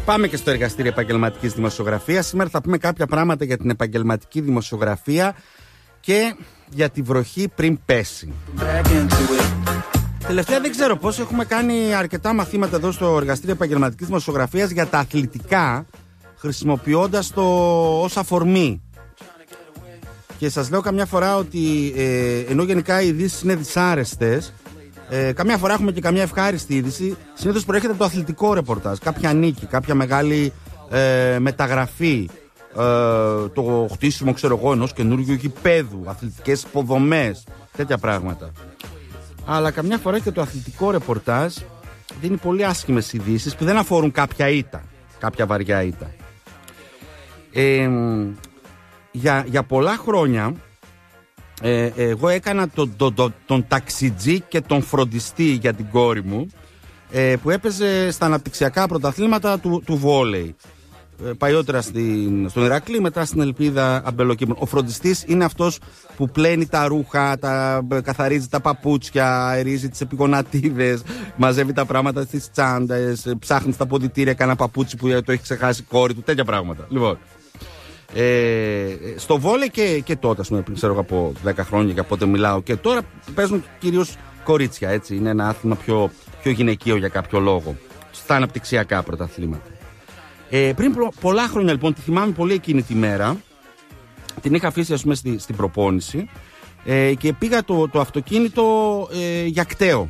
Πάμε και στο εργαστήριο επαγγελματικής δημοσιογραφίας. Σήμερα θα πούμε κάποια πράγματα για την επαγγελματική δημοσιογραφία και για τη βροχή πριν πέσει. Τελευταία δεν ξέρω πώς, έχουμε κάνει αρκετά μαθήματα εδώ στο εργαστήριο επαγγελματικής δημοσιογραφίας για τα αθλητικά, χρησιμοποιώντας το ως αφορμή. Και σας λέω καμιά φορά ότι ενώ γενικά οι ειδήσεις είναι δυσάρεστες, καμιά φορά έχουμε και καμιά ευχάριστη είδηση. Συνήθως προέρχεται από το αθλητικό ρεπορτάζ. Κάποια νίκη, κάποια μεγάλη μεταγραφή, το χτίσιμο, ξέρω εγώ, ενός καινούργιου γηπέδου, αθλητικές υποδομές, τέτοια πράγματα. Αλλά καμιά φορά και το αθλητικό ρεπορτάζ δίνει πολύ άσχημες ειδήσεις που δεν αφορούν κάποια ήττα, κάποια βαριά ήττα. Για πολλά χρόνια εγώ έκανα τον ταξιτζή και τον φροντιστή για την κόρη μου, που έπαιζε στα αναπτυξιακά πρωταθλήματα του βόλεϊ. Παλιότερα στον Ηρακλή, μετά στην Ελπίδα Αμπελοκήπων. Ο φροντιστής είναι αυτός που πλένει τα ρούχα, καθαρίζει τα παπούτσια, αερίζει τις επιγονατίδες, μαζεύει τα πράγματα στις τσάντες, ψάχνει στα ποδητήρια κανένα παπούτσι που το έχει ξεχάσει η κόρη του, τέτοια πράγματα. Λοιπόν, στο βόλεϊ και τότε, ας πούμε, πριν ξέρω από 10 χρόνια και από πότε μιλάω, και τώρα παίζουν κυρίως κορίτσια, έτσι. Είναι ένα άθλημα πιο γυναικείο για κάποιο λόγο, στα αναπτυξιακά πρωταθλήματα. Πριν πολλά χρόνια, λοιπόν, τη θυμάμαι πολύ εκείνη τη μέρα. Την είχα αφήσει, ας πούμε, στην προπόνηση, και πήγα το αυτοκίνητο για κταίο.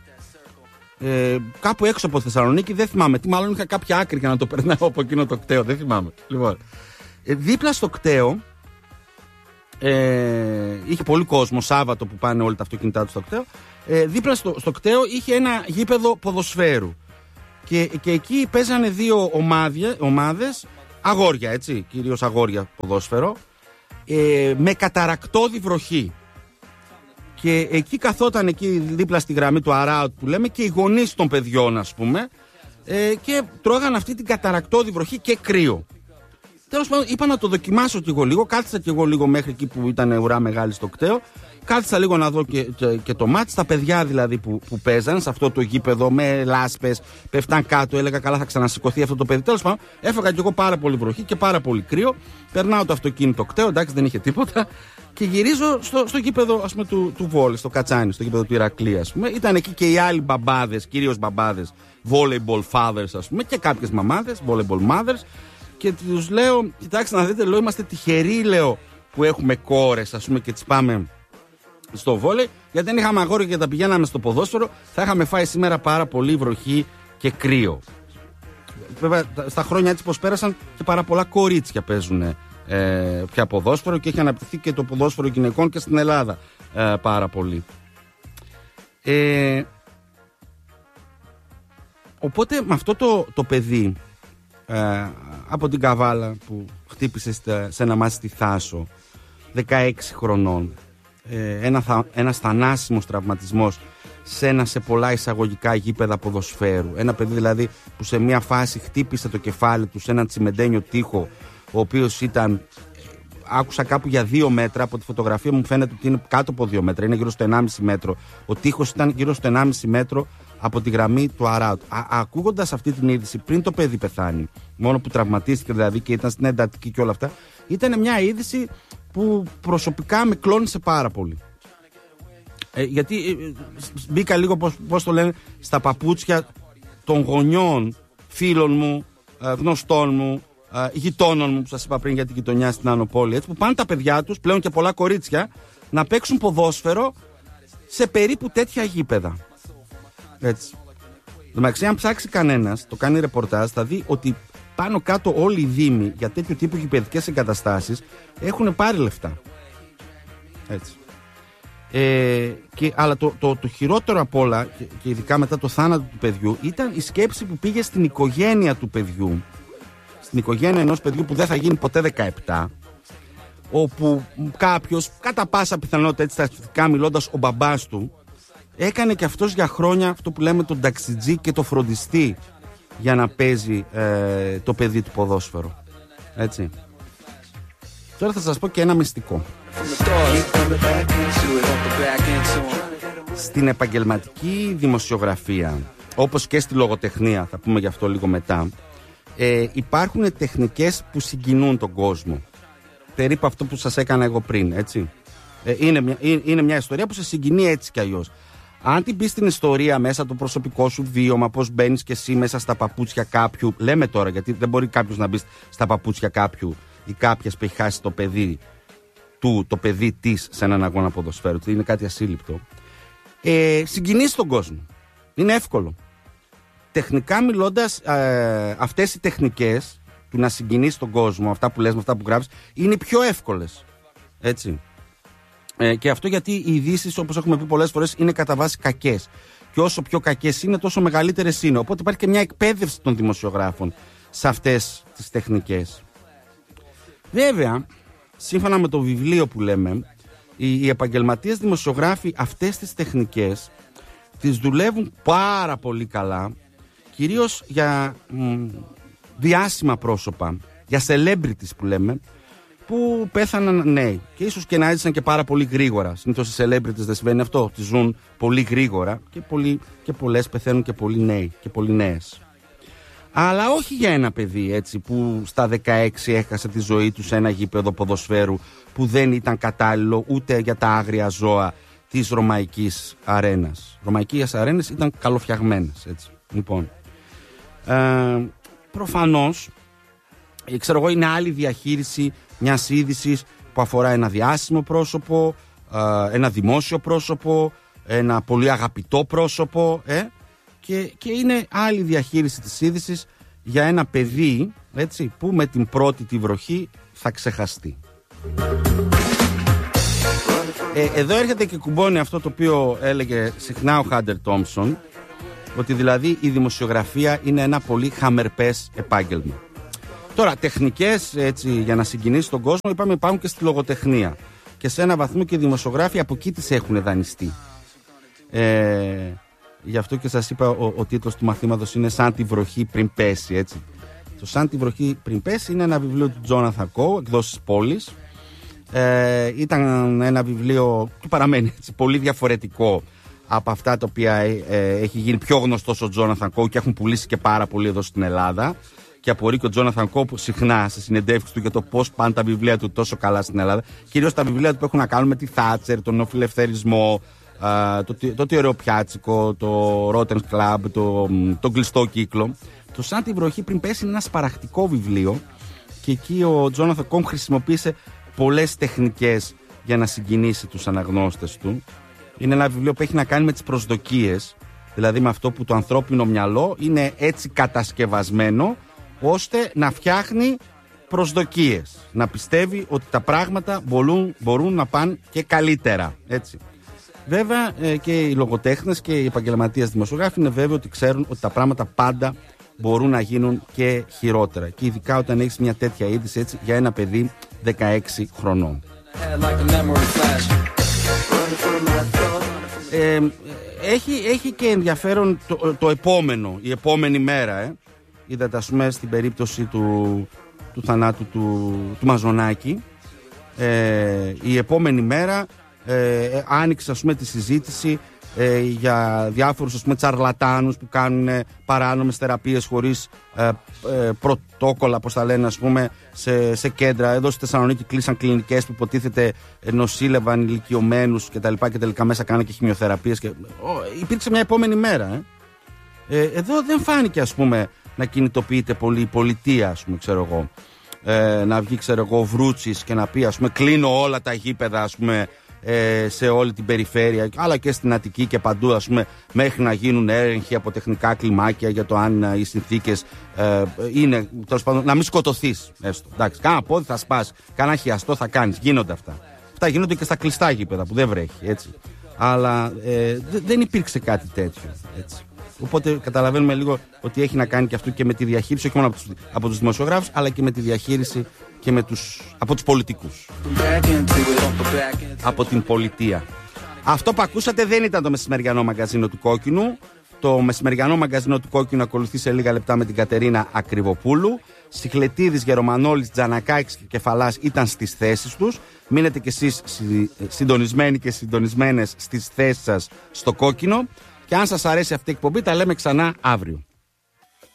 Κάπου έξω από Θεσσαλονίκη, δεν θυμάμαι τι, μάλλον είχα κάποια άκρη για να το περνάω από εκείνο το κταίο, δεν θυμάμαι. Λοιπόν, δίπλα στο κταίο είχε πολύ κόσμο, Σάββατο που πάνε όλοι τα αυτοκίνητά του στο κταίο. Δίπλα στο κταίο είχε ένα γήπεδο ποδοσφαίρου. Και εκεί παίζανε δύο ομάδες, αγόρια, έτσι, κυρίως αγόρια ποδόσφαιρο, με καταρακτώδη βροχή. Και εκεί καθόταν εκεί δίπλα στη γραμμή του αράουτ που λέμε και οι γονείς των παιδιών, ας πούμε, και τρώγαν αυτή την καταρακτώδη βροχή και κρύο. Τέλος πάντων, είπα να το δοκιμάσω κι εγώ λίγο. Κάθισα κι εγώ λίγο μέχρι εκεί που ήταν ουρά μεγάλη στο κταίο. Κάθισα λίγο να δω και το μάτι. Τα παιδιά δηλαδή που παίζαν σε αυτό το γήπεδο με λάσπες, πέφταν κάτω. Έλεγα καλά, θα ξανασηκωθεί αυτό το παιδί. Τέλος πάντων, έφαγα κι εγώ πάρα πολύ βροχή και πάρα πολύ κρύο. Περνάω το αυτοκίνητο κταίο, εντάξει, δεν είχε τίποτα. Και γυρίζω στο γήπεδο, ας πούμε, του βόλεϊ, στο Κατσάνι, στο γήπεδο του Ηρακλή, ας πούμε. Ήταν εκεί και οι άλλοι μπαμπάδες, κυρίως μπαμπάδες, volleyball fathers, ας πούμε, και κάποιες μαμάδες, volleyball mothers. Και τους λέω, κοιτάξτε να δείτε, λέω, είμαστε τυχεροί, λέω, που έχουμε κόρες, ας πούμε, και τις πάμε στο βόλεϊ, γιατί δεν είχαμε αγόρια και τα πηγαίναμε στο ποδόσφαιρο, θα είχαμε φάει σήμερα πάρα πολύ βροχή και κρύο. Βέβαια, στα χρόνια έτσι πως πέρασαν και πάρα πολλά κορίτσια παίζουν πια ποδόσφαιρο και έχει αναπτυχθεί και το ποδόσφαιρο γυναικών και στην Ελλάδα πάρα πολύ. Οπότε με αυτό το παιδί από την Καβάλα που χτύπησε σε ένα μάτι στη Θάσο, 16 χρονών, ένας θανάσιμος τραυματισμός σε πολλά εισαγωγικά γήπεδα ποδοσφαίρου. Ένα παιδί δηλαδή που σε μια φάση χτύπησε το κεφάλι του σε έναν τσιμεντένιο τοίχο, ο οποίος ήταν, άκουσα κάπου για 2 μέτρα, από τη φωτογραφία μου φαίνεται ότι είναι κάτω από 2 μέτρα, είναι γύρω στο 1,5 μέτρο. Ο τοίχος ήταν γύρω στο 1,5 μέτρο από τη γραμμή του αράουτ. Ακούγοντας αυτή την είδηση, πριν το παιδί πεθάνει, μόνο που τραυματίστηκε δηλαδή και ήταν στην εντατική και όλα αυτά, ήταν μια είδηση που προσωπικά με κλώνησε πάρα πολύ. Γιατί μπήκα λίγο, πώς το λένε, στα παπούτσια των γονιών, φίλων μου, γνωστών μου, γειτόνων μου που σας είπα πριν για την γειτονιά στην Άνω Πόλη, έτσι, που πάνε τα παιδιά τους, πλέον και πολλά κορίτσια, να παίξουν ποδόσφαιρο σε περίπου τέτοια γήπεδα. Έτσι. Δηλαδή, αν ψάξει κανένας, το κάνει ρεπορτάζ, θα δει ότι πάνω κάτω όλοι οι δήμοι για τέτοιου τύπου γηπαιδικές εγκαταστάσεις έχουν πάρει λεφτά. Έτσι. Αλλά το χειρότερο απ' όλα, και ειδικά μετά το θάνατο του παιδιού, ήταν η σκέψη που πήγε στην οικογένεια του παιδιού, στην οικογένεια ενός παιδιού που δεν θα γίνει ποτέ 17, όπου κάποιος, κατά πάσα πιθανότητα, έτσι στατιστικά μιλώντας, ο μπαμπάς του έκανε και αυτός για χρόνια αυτό που λέμε τον ταξιτζή και το φροντιστή για να παίζει το παιδί του ποδόσφαιρο. Έτσι. Τώρα θα σας πω και ένα μυστικό. Στην επαγγελματική δημοσιογραφία, όπως και στη λογοτεχνία, θα πούμε γι' αυτό λίγο μετά, υπάρχουν τεχνικές που συγκινούν τον κόσμο. Περίπου αυτό που σας έκανα εγώ πριν, έτσι. Είναι μια ιστορία που σε συγκινεί έτσι κι αλλιώς. Αν την πεις στην ιστορία μέσα το προσωπικό σου βίωμα, πώς μπαίνεις και εσύ μέσα στα παπούτσια κάποιου, λέμε τώρα, γιατί δεν μπορεί κάποιος να μπει στα παπούτσια κάποιου ή κάποιας που έχει χάσει το παιδί του, το παιδί της σε έναν αγώνα ποδοσφαίρου, είναι κάτι ασύλληπτο. Συγκινείς τον κόσμο. Είναι εύκολο. Τεχνικά μιλώντας, αυτές οι τεχνικές του να συγκινείς τον κόσμο, αυτά που λες με αυτά που γράφεις, είναι οι πιο εύκολες. Έτσι. Και αυτό γιατί οι ειδήσεις, όπως έχουμε πει πολλές φορές, είναι κατά βάση κακές. Και όσο πιο κακές είναι, τόσο μεγαλύτερες είναι. Οπότε υπάρχει και μια εκπαίδευση των δημοσιογράφων σε αυτές τις τεχνικές. Βέβαια, σύμφωνα με το βιβλίο που λέμε, οι επαγγελματίες δημοσιογράφοι αυτές τις τεχνικές τις δουλεύουν πάρα πολύ καλά, κυρίως για διάσημα πρόσωπα, για celebrities που λέμε, που πέθαναν νέοι και ίσως και να έζησαν και πάρα πολύ γρήγορα. Συνήθως οι celebrities δεν συμβαίνει αυτό, τις ζουν πολύ γρήγορα και πολλές πεθαίνουν και πολύ νέοι και πολύ νέες. Αλλά όχι για ένα παιδί έτσι που στα 16 έχασε τη ζωή του σε ένα γήπεδο ποδοσφαίρου που δεν ήταν κατάλληλο ούτε για τα άγρια ζώα της Ρωμαϊκής Αρένας. Ρωμαϊκές αρένες ήταν καλοφτιαγμένες, έτσι. Λοιπόν, προφανώς, ξέρω εγώ, είναι άλλη διαχείριση μιας είδησης που αφορά ένα διάσημο πρόσωπο, ένα δημόσιο πρόσωπο, ένα πολύ αγαπητό πρόσωπο, και είναι άλλη διαχείριση της είδησης για ένα παιδί, έτσι, που με την πρώτη τη βροχή θα ξεχαστεί. Εδώ έρχεται και κουμπώνει αυτό το οποίο έλεγε συχνά ο Χάντερ Τόμψον, ότι δηλαδή η δημοσιογραφία είναι ένα πολύ χαμερπές επάγγελμα. Τώρα, τεχνικές έτσι, για να συγκινήσει τον κόσμο, είπαμε, υπάρχουν και στη λογοτεχνία. Και σε ένα βαθμό και οι δημοσιογράφοι από εκεί τις έχουν δανειστεί. Γι' αυτό και σας είπα, ο τίτλος του μαθήματος είναι «Σαν τη βροχή πριν πέσει», έτσι. Το «Σαν τη βροχή πριν πέσει» είναι ένα βιβλίο του Τζόναθαν Κόου, εκδόσεις Πόλης. Ήταν ένα βιβλίο που παραμένει έτσι, πολύ διαφορετικό από αυτά τα οποία έχει γίνει πιο γνωστός ο Τζόναθαν Κόου και έχουν πουλήσει και πάρα πολύ εδώ στην Ελλάδα. Και απορεί και ο Τζόναθαν Κόου συχνά σε συνεντεύξεις του για το πώς πάνε τα βιβλία του τόσο καλά στην Ελλάδα. Κυρίως τα βιβλία του που έχουν να κάνουν με τη Θάτσερ, τον νεοφιλελευθερισμό, το τυεροπιάτσικο, το Rotten Club, τον κλειστό κύκλο. Το «Σαν τη βροχή πριν πέσει» είναι ένα σπαραχτικό βιβλίο και εκεί ο Τζόναθαν Κόου χρησιμοποίησε πολλές τεχνικές για να συγκινήσει τους αναγνώστες του. Είναι ένα βιβλίο που έχει να κάνει με τις προσδοκίες, δηλαδή με αυτό που το ανθρώπινο μυαλό είναι έτσι κατασκευασμένο ώστε να φτιάχνει προσδοκίες, να πιστεύει ότι τα πράγματα μπορούν να πάνε και καλύτερα, έτσι. Βέβαια και οι λογοτέχνες και οι επαγγελματίες δημοσιογράφοι είναι βέβαιοι ότι ξέρουν ότι τα πράγματα πάντα μπορούν να γίνουν και χειρότερα, και ειδικά όταν έχεις μια τέτοια είδηση, έτσι, για ένα παιδί 16 χρονών. Έχει και ενδιαφέρον το επόμενο, η επόμενη μέρα. Είδατε, ας πούμε, στην περίπτωση του θανάτου του Μαζονάκη, η επόμενη μέρα άνοιξε, ας πούμε, τη συζήτηση για διάφορους, ας πούμε, τσαρλατάνους που κάνουν παράνομες θεραπείες χωρίς πρωτόκολλα, πώς τα λένε, ας πούμε, σε κέντρα. Εδώ στη Θεσσαλονίκη κλείσαν κλινικές που υποτίθεται νοσήλευαν ηλικιωμένους και τα λοιπά, και τελικά μέσα κάνανε και χημειοθεραπείες υπήρξε μια επόμενη μέρα. Εδώ δεν φάνηκε, ας πούμε, να κινητοποιείται πολύ η πολιτεία, ας πούμε, ξέρω εγώ. Να βγει, ξέρω εγώ, ο Βρούτσης και να πει, ας πούμε, κλείνω όλα τα γήπεδα, ας πούμε, σε όλη την περιφέρεια, αλλά και στην Αττική και παντού, ας πούμε, μέχρι να γίνουν έλεγχοι από τεχνικά κλιμάκια για το αν οι συνθήκες είναι, τέλος πάντων, να μην σκοτωθείς, έστω. Εντάξει, κάνα πόδι θα σπάσει, κάνα χιαστό θα κάνεις, γίνονται αυτά. Αυτά γίνονται και στα κλειστά γήπεδα που δεν βρέχει, έτσι. Αλλά δεν υπήρξε κάτι τέτοιο, έτσι. Οπότε καταλαβαίνουμε λίγο ότι έχει να κάνει και αυτό και με τη διαχείριση, όχι μόνο από τους δημοσιογράφους, αλλά και με τη διαχείριση και από τους πολιτικούς. Από την πολιτεία. Αυτό που ακούσατε δεν ήταν το μεσημεριανό μαγκαζίνο του Κόκκινου. Το μεσημεριανό μαγκαζίνο του Κόκκινου ακολουθεί σε λίγα λεπτά με την Κατερίνα Ακριβοπούλου. Σιχλετίδης, Γερομανόλης, Τζανακάκης και Κεφαλάς ήταν στις θέσεις τους. Μείνετε κι εσείς συντονισμένοι και συντονισμένες στις θέσεις σας στο Κόκκινο. Και αν σας αρέσει αυτή η εκπομπή, τα λέμε ξανά αύριο.